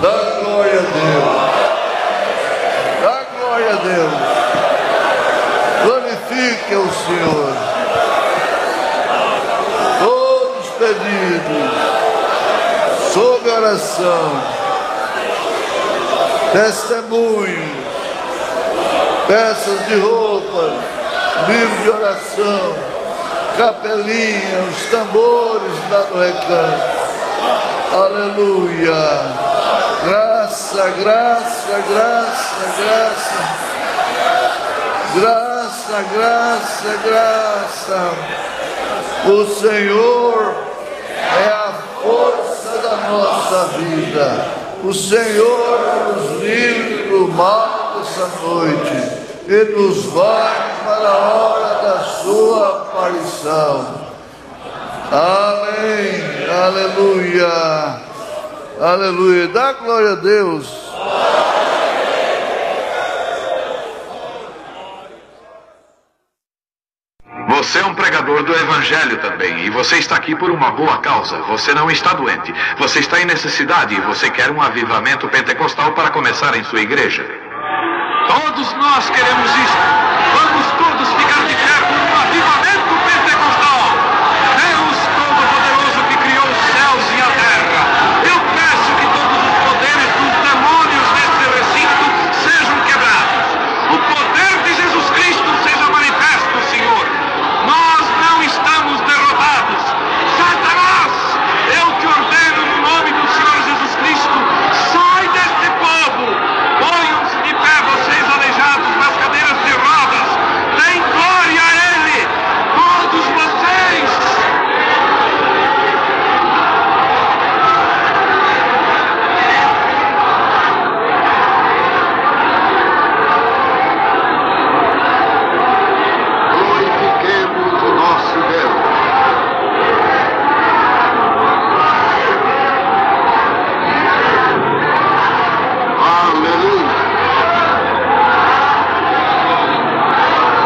Dá glória a Deus. Dá glória a Deus. Glorifique o Senhor. Todos pedidos, sob oração, testemunhos, peças de roupa, livro de oração, capelinha, os tambores lá no recanto. Aleluia. Graça, graça, graça, graça. Graça, graça, graça. O Senhor é a força da nossa vida. O Senhor nos livre do mal dessa noite e nos vai para a hora da sua aparição. Amém. Aleluia. Aleluia. Dá glória a Deus. Você é um pregador do Evangelho também, e você está aqui por uma boa causa. Você não está doente, você está em necessidade e você quer um avivamento pentecostal para começar em sua igreja. Todos nós queremos isso.